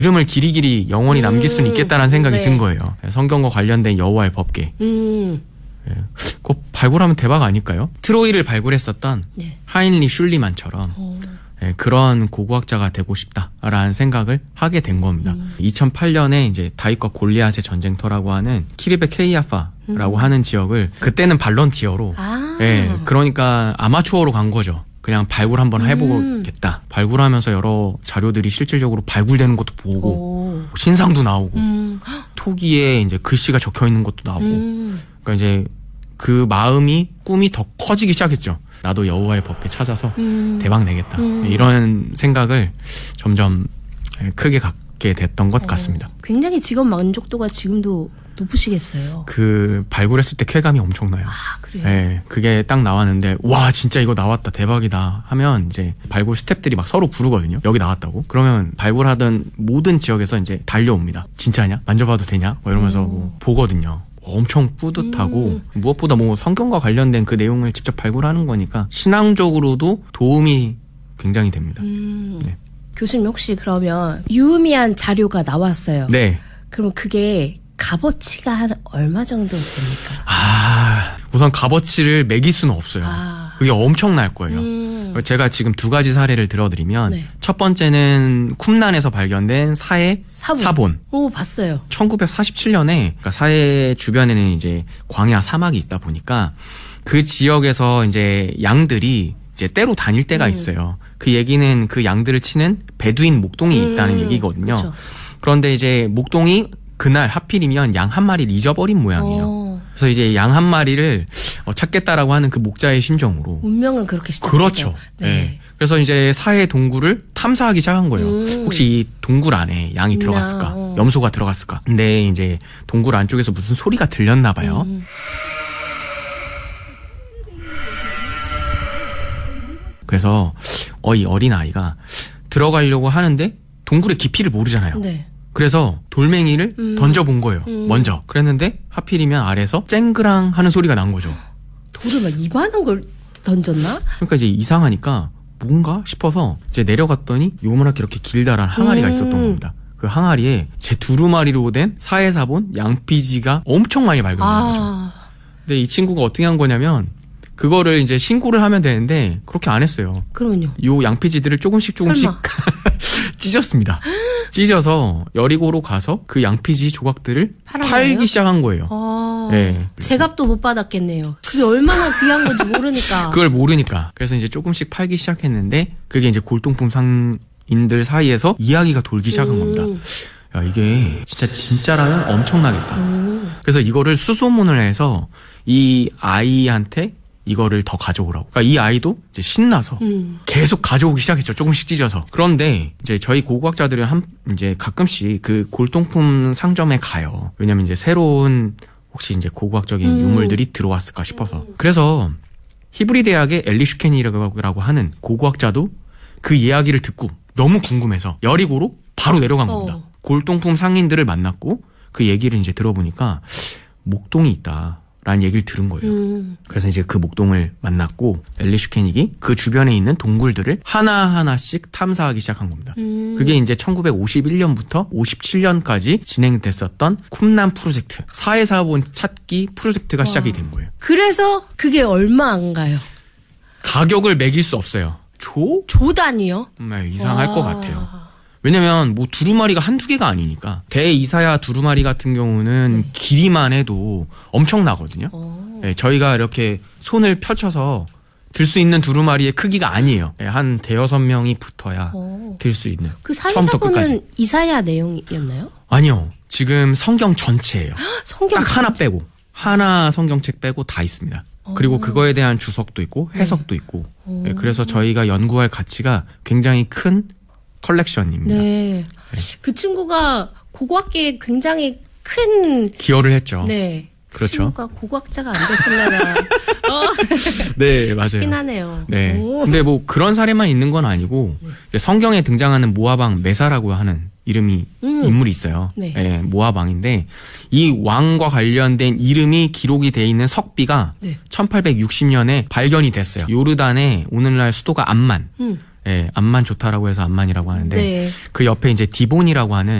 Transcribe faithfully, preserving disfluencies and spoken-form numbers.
이름을 길이길이 영원히 남길 수는 있겠다는 생각이 네. 든 거예요. 성경과 관련된 여호와의 법궤. 음. 예. 그거 발굴하면 대박 아닐까요? 트로이를 발굴했었던 네. 하인리 슐리만처럼 어. 예, 그런 고고학자가 되고 싶다라는 생각을 하게 된 겁니다. 음. 이천팔 년에 이제 다윗과 골리앗의 전쟁터라고 하는 키르벳 케이아파라고 음. 하는 지역을 그때는 발런티어로 아. 예, 그러니까 아마추어로 간 거죠. 그냥 발굴 한번 해보겠다. 음. 발굴하면서 여러 자료들이 실질적으로 발굴되는 것도 보고 오. 신상도 나오고 음. 토기에 이제 글씨가 적혀 있는 것도 나오고 음. 그러니까 이제 그 마음이 꿈이 더 커지기 시작했죠. 나도 여호와의 법궤 찾아서 음. 대박 내겠다. 음. 이런 생각을 점점 크게 갖게 됐던 것 어. 같습니다. 굉장히 직업 만족도가 지금도 높으시겠어요. 그 발굴했을 때 쾌감이 엄청나요. 아, 그래요? 네, 그게 딱 나왔는데 와 진짜 이거 나왔다 대박이다 하면 이제 발굴 스태프들이 막 서로 부르거든요. 여기 나왔다고. 그러면 발굴하던 모든 지역에서 이제 달려옵니다. 진짜냐? 만져봐도 되냐? 뭐 이러면서 뭐 보거든요. 엄청 뿌듯하고 음. 무엇보다 뭐 성경과 관련된 그 내용을 직접 발굴하는 거니까 신앙적으로도 도움이 굉장히 됩니다. 음. 네. 교수님 혹시 그러면 유의미한 자료가 나왔어요. 네. 그럼 그게 값어치가 한 얼마 정도 됩니까? 아, 우선 값어치를 매길 수는 없어요. 아. 그게 엄청날 거예요. 음. 제가 지금 두 가지 사례를 들어드리면 네. 첫 번째는 쿰란에서 발견된 사해 사본. 사본. 오, 봤어요. 천구백사십칠 년에 그러니까 사해 주변에는 이제 광야 사막이 있다 보니까 그 지역에서 이제 양들이 이제 때로 다닐 때가 음. 있어요. 그 얘기는 그 양들을 치는 베두인 목동이 음. 있다는 얘기거든요. 그렇죠. 그런데 이제 목동이 그날 하필이면 양 한 마리를 잊어버린 모양이에요. 오. 그래서 이제 양 한 마리를 찾겠다라고 하는 그 목자의 심정으로. 운명은 그렇게 시작했죠. 그렇죠. 네. 네. 그래서 이제 사해 동굴을 탐사하기 시작한 거예요. 음. 혹시 이 동굴 안에 양이 들어갔을까? 어. 염소가 들어갔을까? 근데 이제 동굴 안쪽에서 무슨 소리가 들렸나 봐요. 음. 그래서 어, 이 어린 아이가 들어가려고 하는데 동굴의 깊이를 모르잖아요. 네. 그래서 돌멩이를 음. 던져본 거예요. 음. 먼저. 그랬는데 하필이면 아래서 쨍그랑 하는 소리가 난 거죠. 돌을 막 이만한 걸 던졌나? 그러니까 이제 이상하니까 뭔가 싶어서 이제 내려갔더니 요만하게 이렇게 길다란 항아리가 음. 있었던 겁니다. 그 항아리에 제 두루마리로 된 사해사본 양피지가 엄청 많이 발견된 아. 거죠. 근데 이 친구가 어떻게 한 거냐면 그거를 이제 신고를 하면 되는데 그렇게 안 했어요. 그러면요? 요 양피지들을 조금씩 조금씩 찢었습니다. 찢어서 여리고로 가서 그 양피지 조각들을 팔았나요? 팔기 시작한 거예요. 아, 네. 제값도 못 받았겠네요. 그게 얼마나 귀한 건지 모르니까. 그걸 모르니까. 그래서 이제 조금씩 팔기 시작했는데 그게 이제 골동품 상인들 사이에서 이야기가 돌기 시작한 음. 겁니다. 야, 이게 진짜 진짜라면 엄청나겠다. 음. 그래서 이거를 수소문을 해서 이 아이한테 이거를 더 가져오라고. 그러니까 이 아이도 이제 신나서 음. 계속 가져오기 시작했죠. 조금씩 찢어서. 그런데 이제 저희 고고학자들은 한 이제 가끔씩 그 골동품 상점에 가요. 왜냐면 이제 새로운 혹시 이제 고고학적인 음. 유물들이 들어왔을까 싶어서. 그래서 히브리 대학의 엘리 슈케니라고 하는 고고학자도 그 이야기를 듣고 너무 궁금해서 여리고로 바로 내려간 겁니다. 어. 골동품 상인들을 만났고 그 얘기를 이제 들어보니까 목동이 있다. 라는 얘기를 들은 거예요. 음. 그래서 이제 그 목동을 만났고 엘리 슈케닉이 그 주변에 있는 동굴들을 하나하나씩 탐사하기 시작한 겁니다. 음. 그게 이제 천구백오십일 년부터 오십칠 년까지 진행됐었던 쿰란 프로젝트, 사해사본 찾기 프로젝트가 와. 시작이 된 거예요. 그래서 그게 얼마인가요? 가격을 매길 수 없어요. 조? 조 단위요? 정말 이상할 와. 것 같아요. 왜냐면 뭐 두루마리가 한두 개가 아니니까 대이사야 두루마리 같은 경우는 네. 길이만 해도 엄청나거든요. 네, 저희가 이렇게 손을 펼쳐서 들 수 있는 두루마리의 크기가 아니에요. 네, 한 대여섯 명이 붙어야 들 수 있는. 그 사해사본은 이사야 내용이었나요? 아니요. 지금 성경 전체예요. 성경 딱 하나 빼고. 하나 성경책 빼고 다 있습니다. 오. 그리고 그거에 대한 주석도 있고 해석도 네. 있고. 네, 그래서 저희가 연구할 가치가 굉장히 큰 컬렉션입니다. 네. 네. 그 친구가 고고학계에 굉장히 큰 기여를 했죠. 네. 그 그렇죠. 친구가 고고학자가 안 됐을래나. 어. 네, 맞아요. 싶긴 하네요. 네. 오. 근데 뭐 그런 사례만 있는 건 아니고 네. 성경에 등장하는 모아방 메사라고 하는 이름이 음. 인물이 있어요. 네. 네, 모아방인데 이 왕과 관련된 이름이 기록이 돼 있는 석비가 네. 천팔백육십 년에 발견이 됐어요. 요르단의 오늘날 수도가 암만. 음. 예, 암만 좋다라고 해서 암만이라고 하는데 네. 그 옆에 이제 디본이라고 하는